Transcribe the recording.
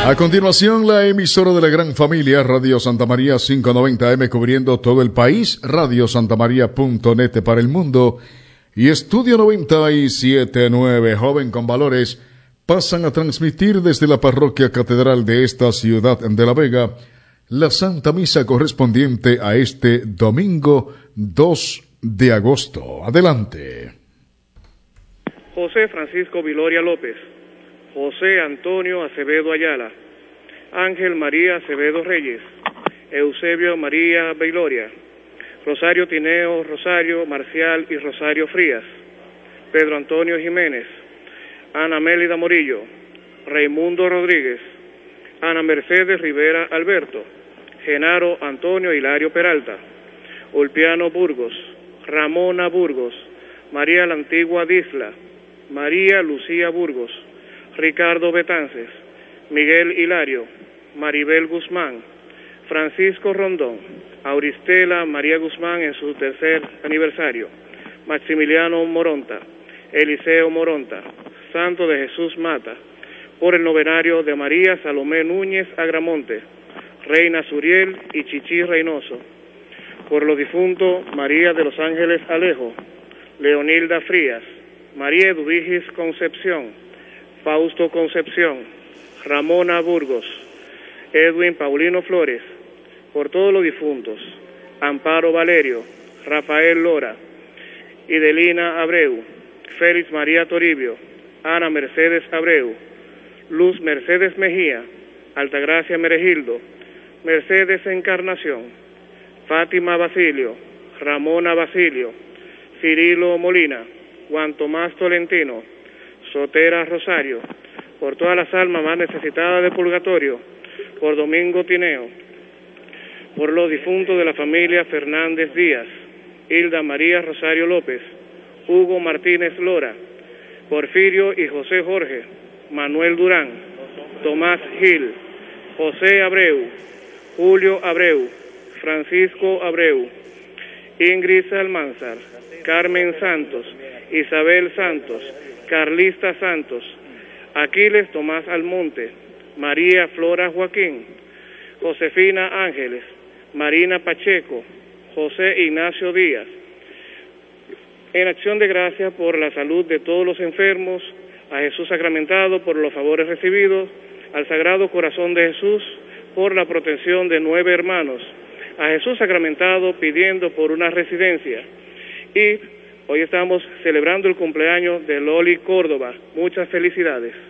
A continuación, la emisora de la gran familia, Radio Santa María 590M, cubriendo todo el país, radiosantamaria.net para el mundo, y Estudio 97.9, Joven con Valores, pasan a transmitir desde la parroquia catedral de esta ciudad de La Vega la Santa Misa correspondiente a este domingo 2 de agosto. Adelante. José Francisco Viloria López, José Antonio Acevedo Ayala, Ángel María Acevedo Reyes, Eusebio María Viloria, Rosario Tineo Rosario Marcial y Rosario Frías, Pedro Antonio Jiménez, Ana Mélida Morillo, Raimundo Rodríguez, Ana Mercedes Rivera Alberto, Genaro Antonio Hilario Peralta, Ulpiano Burgos, Ramona Burgos, María la Antigua Disla, María Lucía Burgos, Ricardo Betances, Miguel Hilario, Maribel Guzmán, Francisco Rondón, Auristela María Guzmán en su tercer aniversario, Maximiliano Moronta, Eliseo Moronta, Santo de Jesús Mata, por el novenario de María Salomé Núñez Agramonte, Reina Suriel y Chichí Reynoso, por los difuntos María de los Ángeles Alejo, Leonilda Frías, María Eduvigis Concepción, Fausto Concepción, Ramona Burgos, Edwin Paulino Flores, por todos los difuntos, Amparo Valerio, Rafael Lora, Idelina Abreu, Félix María Toribio, Ana Mercedes Abreu, Luz Mercedes Mejía, Altagracia Meregildo, Mercedes Encarnación, Fátima Basilio, Ramona Basilio, Cirilo Molina, Juan Tomás Tolentino, Sotera Rosario, por todas las almas más necesitadas de purgatorio, por Domingo Tineo, por los difuntos de la familia Fernández Díaz, Hilda María Rosario López, Hugo Martínez Lora, Porfirio y José Jorge, Manuel Durán, Tomás Gil, José Abreu, Julio Abreu, Francisco Abreu, Ingrid Almanzar, Carmen Santos, Isabel Santos, Carlista Santos, Aquiles Tomás Almonte, María Flora Joaquín, Josefina Ángeles, Marina Pacheco, José Ignacio Díaz. En acción de gracias por la salud de todos los enfermos, a Jesús sacramentado por los favores recibidos, al Sagrado Corazón de Jesús por la protección de 9 hermanos, a Jesús sacramentado pidiendo por una residencia. Y hoy estamos celebrando el cumpleaños de Loli Córdoba. Muchas felicidades.